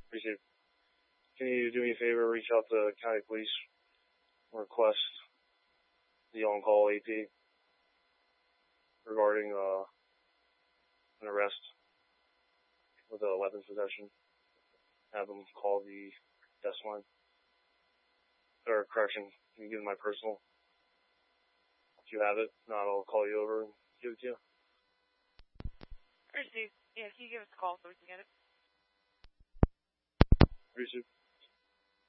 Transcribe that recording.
Appreciate it. Can you do me a favor? Reach out to county police. Request the on-call AP regarding an arrest with a weapons possession. Have them call the desk line. Or correction, can you give them my personal? If you have it, not I'll call you over and give it to you. Received. Yeah, can you give us a call so we can get it? Received.